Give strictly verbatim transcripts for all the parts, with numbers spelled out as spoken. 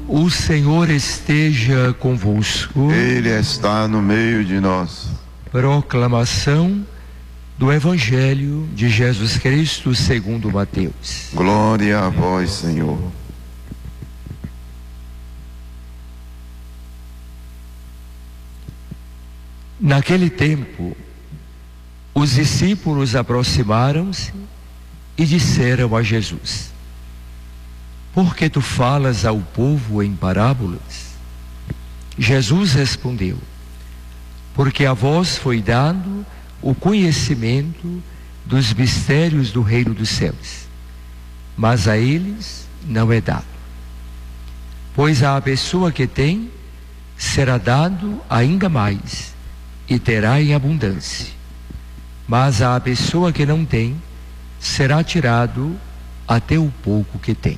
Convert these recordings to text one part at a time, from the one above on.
O Senhor esteja convosco. Ele está no meio de nós. Proclamação do Evangelho de Jesus Cristo segundo Mateus. Glória a vós, Senhor. Naquele tempo, os discípulos aproximaram-se e disseram a Jesus: Por que tu falas ao povo em parábolas? Jesus respondeu: Porque a vós foi dado o conhecimento dos mistérios do reino dos céus, mas a eles não é dado. Pois à pessoa que tem, será dado ainda mais, e terá em abundância. Mas à pessoa que não tem, será tirado até o pouco que tem.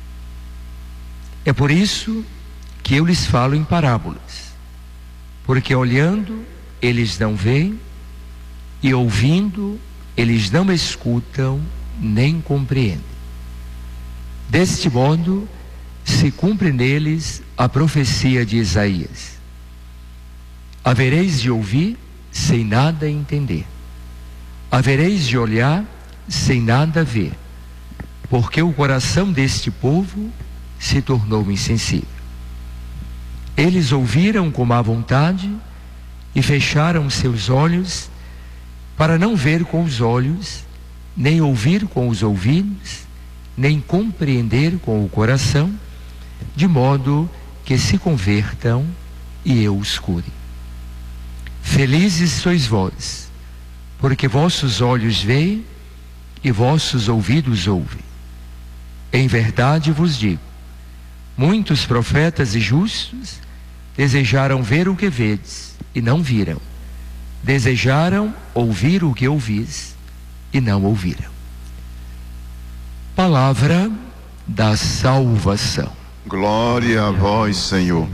É por isso que eu lhes falo em parábolas, porque olhando eles não veem, e ouvindo eles não escutam nem compreendem. Deste modo se cumpre neles a profecia de Isaías: havereis de ouvir sem nada entender, havereis de olhar sem nada ver, porque o coração deste povo se tornou insensível. Eles ouviram com má vontade e fecharam seus olhos, para não ver com os olhos, nem ouvir com os ouvidos, nem compreender com o coração, de modo que se convertam e eu os cure. Felizes sois vós, porque vossos olhos veem e vossos ouvidos ouvem. Em verdade vos digo, muitos profetas e justos desejaram ver o que vedes e não viram, desejaram ouvir o que ouvis e não ouviram. Palavra da salvação. Glória a vós, Senhor.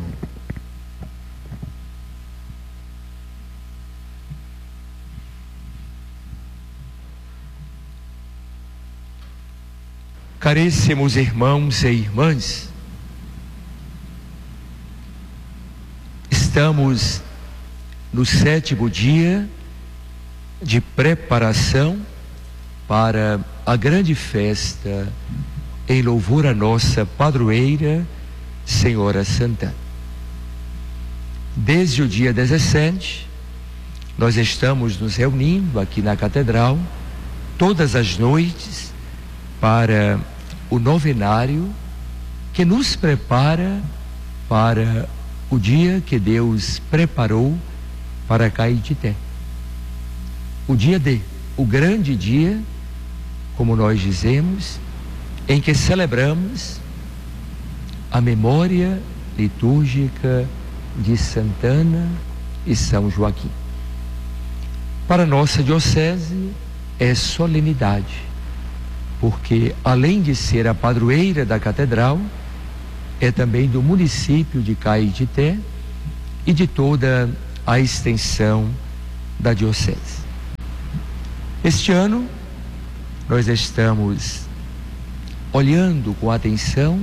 Caríssimos irmãos e irmãs, estamos no sétimo dia de preparação para a grande festa em louvor à nossa padroeira, Senhora Santana. Desde o dia dezessete, nós estamos nos reunindo aqui na Catedral, todas as noites, para o novenário que nos prepara para o dia que Deus preparou para Caetité. O dia D, o grande dia, como nós dizemos, em que celebramos a memória litúrgica de Santana e São Joaquim. Para nossa diocese é solenidade, porque além de ser a padroeira da catedral, é também do município de Caetité e de toda a extensão da diocese. Este ano nós estamos olhando com atenção,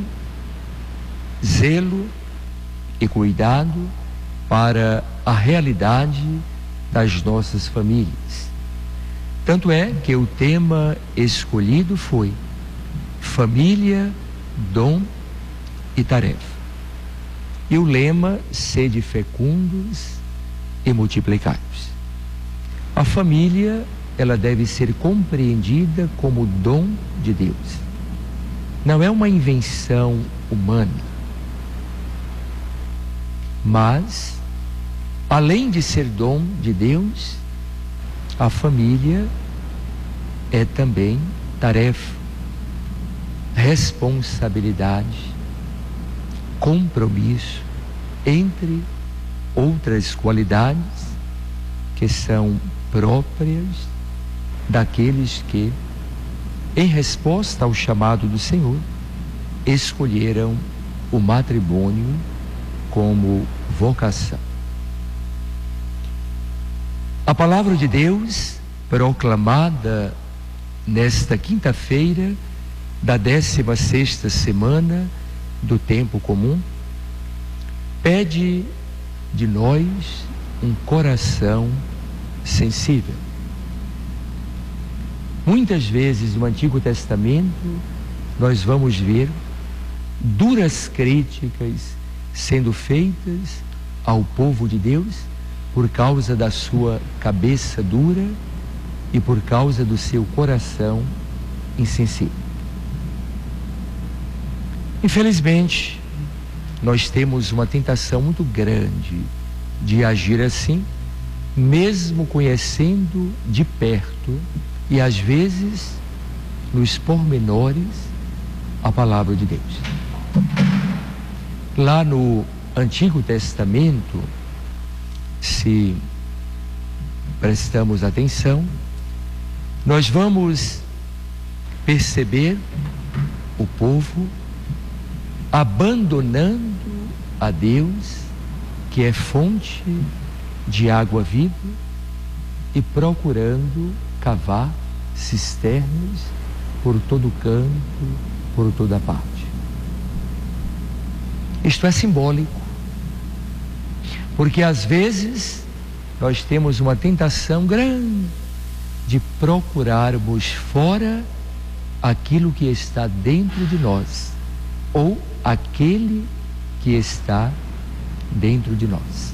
zelo e cuidado para a realidade das nossas famílias. Tanto é que o tema escolhido foi família, dom e tarefa. E o lema: sede fecundos e multiplicai-vos. A família, ela deve ser compreendida como dom de Deus. Não é uma invenção humana. Mas, além de ser dom de Deus, a família é também tarefa, responsabilidade, compromisso, entre outras qualidades que são próprias daqueles que, em resposta ao chamado do Senhor, escolheram o matrimônio como vocação. A palavra de Deus, proclamada nesta quinta-feira da décima sexta semana do tempo comum, pede de nós um coração sensível. Muitas vezes no Antigo Testamento nós vamos ver duras críticas sendo feitas ao povo de Deus por causa da sua cabeça dura e por causa do seu coração insensível. Infelizmente, nós temos uma tentação muito grande de agir assim, mesmo conhecendo de perto e às vezes nos pormenores a palavra de Deus. Lá no Antigo Testamento, se prestamos atenção, nós vamos perceber o povo abandonando a Deus, que é fonte de água viva, e procurando cavar cisternas por todo canto, por toda parte. Isto é simbólico, porque às vezes nós temos uma tentação grande de procurarmos fora aquilo que está dentro de nós, ou aquele que está dentro de nós.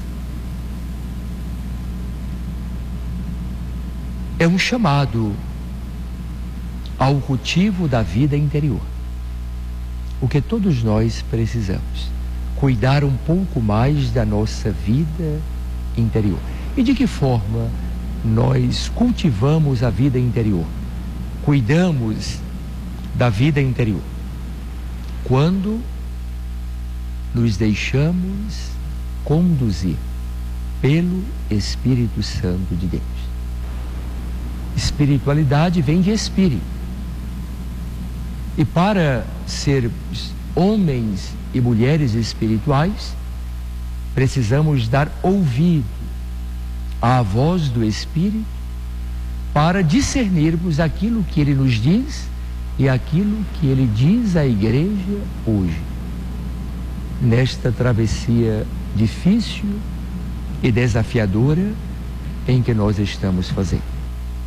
É um chamado ao cultivo da vida interior. O que todos nós precisamos, cuidar um pouco mais da nossa vida interior. E de que forma nós cultivamos a vida interior? Cuidamos da vida interior quando nos deixamos conduzir pelo Espírito Santo de Deus. Espiritualidade vem de espírito. E para sermos homens e mulheres espirituais, precisamos dar ouvido à voz do Espírito para discernirmos aquilo que Ele nos diz e aquilo que Ele diz à igreja hoje, nesta travessia difícil e desafiadora em que nós estamos fazendo.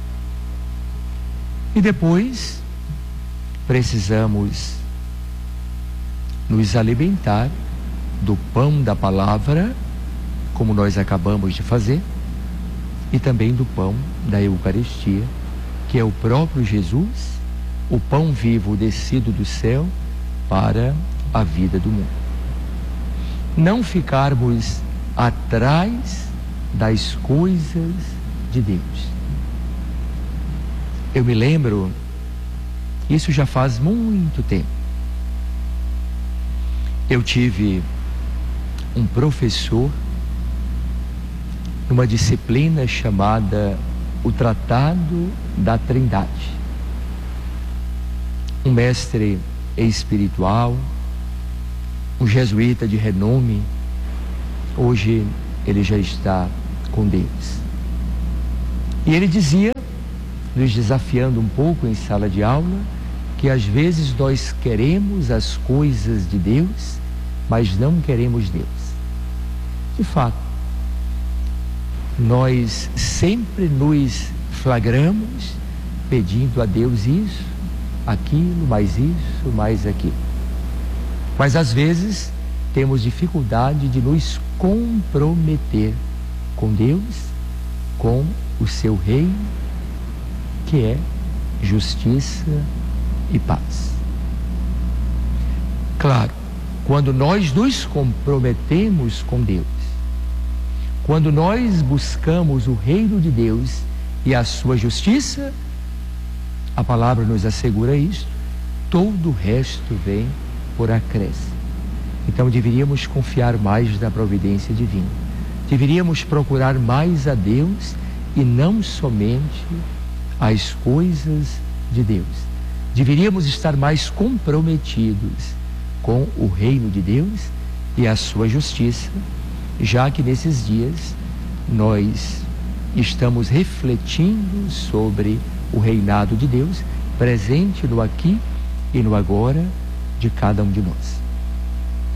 E depois precisamos nos alimentar do pão da palavra, como nós acabamos de fazer, e também do pão da Eucaristia, que é o próprio Jesus, o pão vivo descido do céu para a vida do mundo. Não ficarmos atrás das coisas de Deus. Eu me lembro, isso já faz muito tempo, eu tive um professor numa disciplina chamada o Tratado da Trindade. Um mestre espiritual, um jesuíta de renome, hoje ele já está com Deus. E ele dizia, nos desafiando um pouco em sala de aula, que às vezes nós queremos as coisas de Deus, mas não queremos Deus. De fato, nós sempre nos flagramos pedindo a Deus isso, aquilo, mais isso, mais aquilo. Mas às vezes temos dificuldade de nos comprometer com Deus, com o seu reino, que é justiça e paz. Claro, quando nós nos comprometemos com Deus, quando nós buscamos o reino de Deus e a sua justiça, a palavra nos assegura isso, todo o resto vem por acréscimo. Então deveríamos confiar mais na providência divina. Deveríamos procurar mais a Deus e não somente as coisas de Deus. Deveríamos estar mais comprometidos com o reino de Deus e a sua justiça, já que nesses dias nós estamos refletindo sobre o reinado de Deus, presente no aqui e no agora de cada um de nós.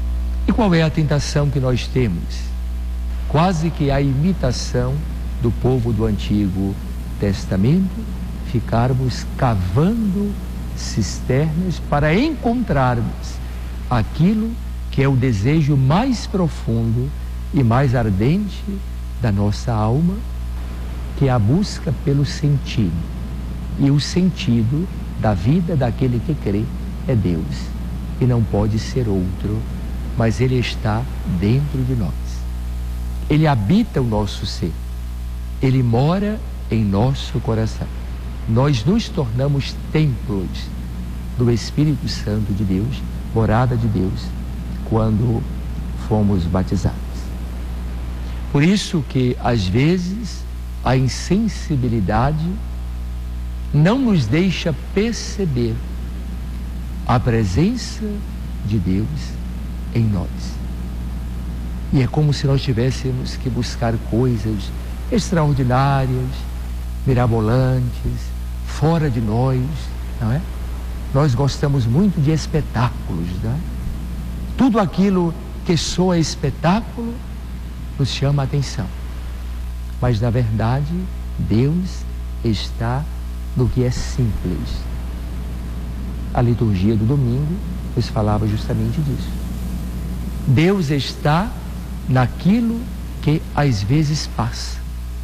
E qual é a tentação que nós temos? Quase que a imitação do povo do Antigo Testamento, ficarmos cavando cisternas para encontrarmos aquilo que é o desejo mais profundo e mais ardente da nossa alma, que é a busca pelo sentido. E o sentido da vida daquele que crê é Deus, e não pode ser outro, mas Ele está dentro de nós. Ele habita o nosso ser, Ele mora em nosso coração. Nós nos tornamos templos do Espírito Santo de Deus, morada de Deus, quando fomos batizados. Por isso que, às vezes, a insensibilidade não nos deixa perceber a presença de Deus em nós. E é como se nós tivéssemos que buscar coisas extraordinárias, mirabolantes, fora de nós, não é? Nós gostamos muito de espetáculos, não é? Tudo aquilo que soa espetáculo nos chama a atenção. Mas, na verdade, Deus está no que é simples. A liturgia do domingo nos falava justamente disso. Deus está naquilo que às vezes passa.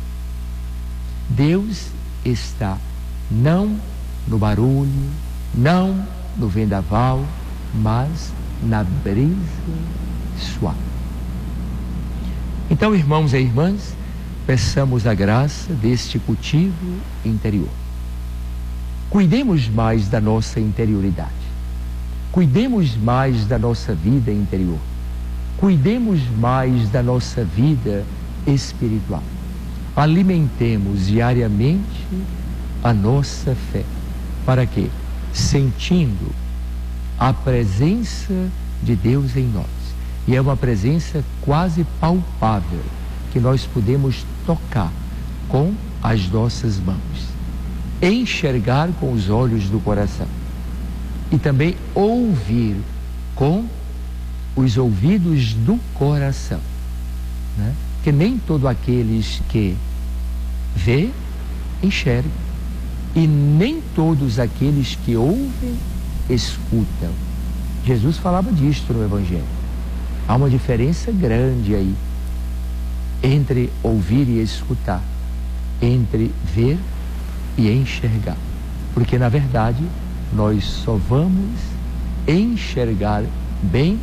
Deus está não no barulho, não no vendaval, mas na brisa suave. Então, irmãos e irmãs, peçamos a graça deste cultivo interior. Cuidemos mais da nossa interioridade. Cuidemos mais da nossa vida interior. Cuidemos mais da nossa vida espiritual. Alimentemos diariamente a nossa fé, para que, sentindo a presença de Deus em nós, e é uma presença quase palpável, que nós podemos tocar com as nossas mãos, enxergar com os olhos do coração e também ouvir com os ouvidos do coração, né? Que nem todos aqueles que vê, enxergam, e nem todos aqueles que ouvem, escutam. Jesus falava disto no Evangelho. Há uma diferença grande aí entre ouvir e escutar, entre ver e enxergar, porque na verdade nós só vamos enxergar bem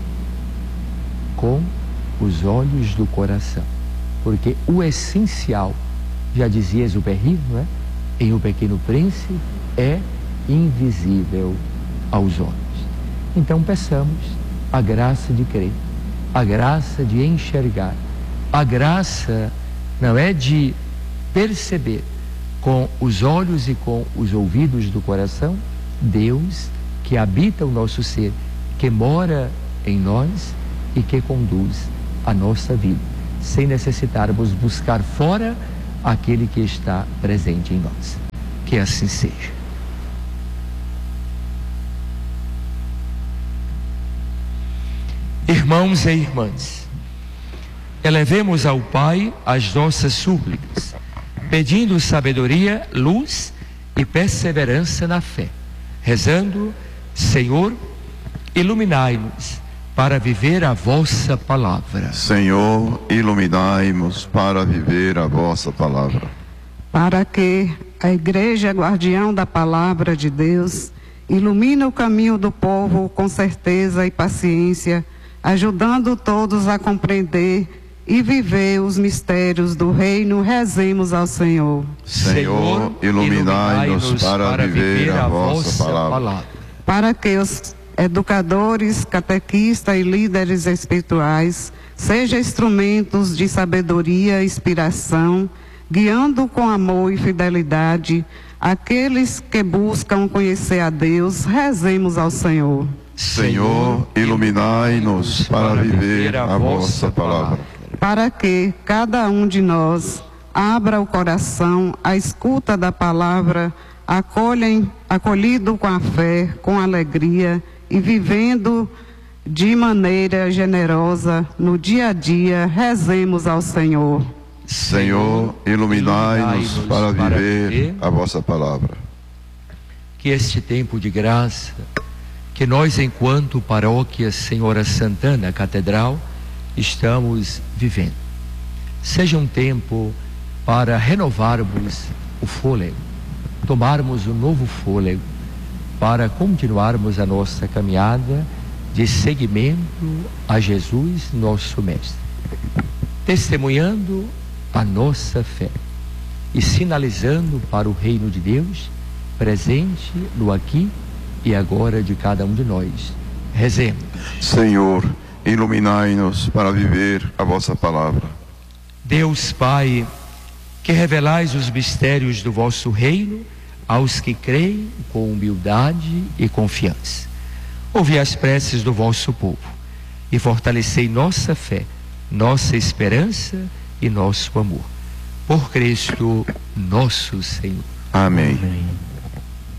com os olhos do coração, porque o essencial, já dizia Exupéry, não é? Em O Pequeno Príncipe, é invisível aos olhos. Então peçamos a graça de crer, a graça de enxergar, a graça, não é, de perceber com os olhos e com os ouvidos do coração Deus que habita o nosso ser, que mora em nós e que conduz a nossa vida, sem necessitarmos buscar fora aquele que está presente em nós. Que assim seja. Irmãos e irmãs, elevemos ao Pai as nossas súplicas, pedindo sabedoria, luz e perseverança na fé, rezando: Senhor, iluminai-nos para viver a vossa palavra. Senhor, iluminai-nos para viver a vossa palavra. Para que a Igreja, guardião da palavra de Deus, ilumine o caminho do povo com certeza e paciência, ajudando todos a compreender e viver os mistérios do reino, rezemos ao Senhor. Senhor, iluminai-nos para, para viver a vossa palavra. palavra. Para que os educadores, catequistas e líderes espirituais sejam instrumentos de sabedoria e inspiração, guiando com amor e fidelidade aqueles que buscam conhecer a Deus, rezemos ao Senhor. Senhor, iluminai-nos para viver a vossa palavra. Para que cada um de nós abra o coração à escuta da palavra, acolhem, acolhido com a fé, com alegria e vivendo de maneira generosa no dia a dia, rezemos ao Senhor. Senhor, iluminai-nos para viver a vossa palavra. Que este tempo de graça, que nós, enquanto paróquia Senhora Santana Catedral, estamos vivendo, seja um tempo para renovarmos o fôlego, tomarmos um novo fôlego, para continuarmos a nossa caminhada de seguimento a Jesus, nosso Mestre, testemunhando a nossa fé e sinalizando para o reino de Deus presente no aqui e agora de cada um de nós. Rezemos. Senhor, iluminai-nos para viver a vossa palavra. Deus Pai, que revelais os mistérios do vosso reino aos que creem com humildade e confiança. Ouvi as preces do vosso povo e fortalecei nossa fé, nossa esperança e nosso amor. Por Cristo nosso Senhor. Amém. Amém.